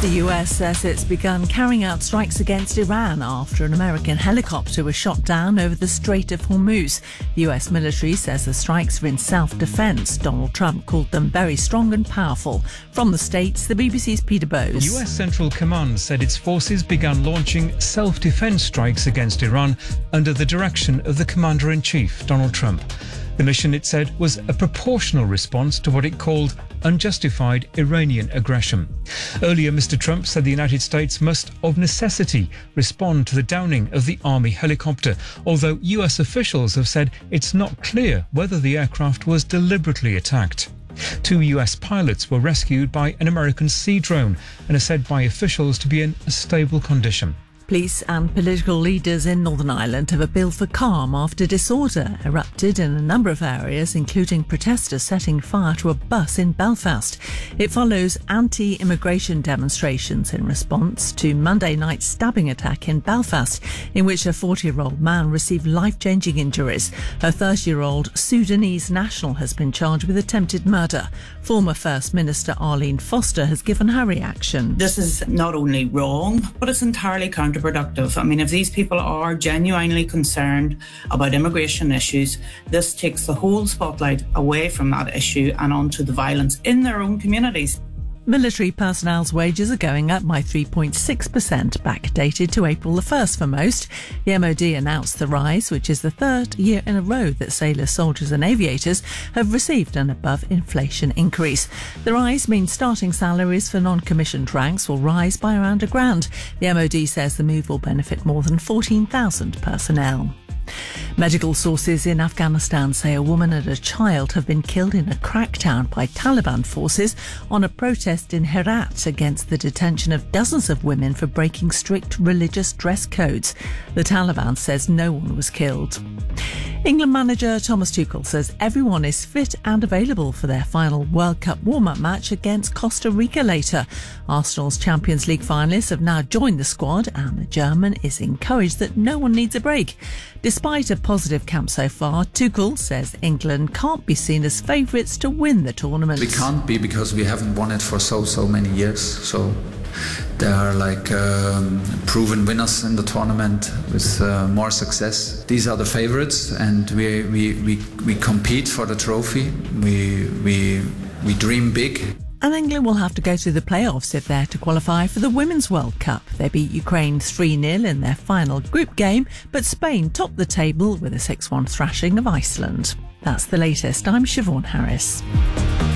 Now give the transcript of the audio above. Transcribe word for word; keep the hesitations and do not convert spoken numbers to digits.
The U S says it's begun carrying out strikes against Iran after an American helicopter was shot down over the Strait of Hormuz. The U S military says the strikes are in self-defence. Donald Trump called them very strong and powerful. From the States, the B B C's Peter Bowes. U S Central Command said its forces began launching self-defence strikes against Iran under the direction of the Commander-in-Chief, Donald Trump. The mission, it said, was a proportional response to what it called unjustified Iranian aggression. Earlier, Mister Trump said the United States must, of necessity, respond to the downing of the Army helicopter, although U S officials have said it's not clear whether the aircraft was deliberately attacked. Two U S pilots were rescued by an American Sea drone and are said by officials to be in a stable condition. Police and political leaders in Northern Ireland have appealed for calm after disorder erupted in a number of areas, including protesters setting fire to a bus in Belfast. It follows anti-immigration demonstrations in response to Monday night's stabbing attack in Belfast, in which a forty-year-old man received life-changing injuries. A thirty-year-old Sudanese national has been charged with attempted murder. Former First Minister Arlene Foster has given her reaction. This is not only wrong, but it's entirely counterproductive. I mean, if these people are genuinely concerned about immigration issues, this takes the whole spotlight away from that issue and onto the violence in their own communities. Military personnel's wages are going up by three point six percent, backdated to April the first for most. The M O D announced the rise, which is the third year in a row that sailors, soldiers and aviators have received an above-inflation increase. The rise means starting salaries for non-commissioned ranks will rise by around a grand. The M O D says the move will benefit more than fourteen thousand personnel. Medical sources in Afghanistan say a woman and a child have been killed in a crackdown by Taliban forces on a protest in Herat against the detention of dozens of women for breaking strict religious dress codes. The Taliban says no one was killed. England manager Thomas Tuchel says everyone is fit and available for their final World Cup warm-up match against Costa Rica later. Arsenal's Champions League finalists have now joined the squad, and the German is encouraged that no one needs a break. Despite a positive camp so far, Tuchel says England can't be seen as favourites to win the tournament. We can't be, because we haven't won it for so, so many years. So there are like um, proven winners in the tournament with uh, more success. These are the favourites, and we, we, we, we compete for the trophy. We, we, we dream big. And England will have to go through the playoffs if they're to qualify for the Women's World Cup. They beat Ukraine three nil in their final group game, but Spain topped the table with a six one thrashing of Iceland. That's the latest. I'm Siobhan Harris.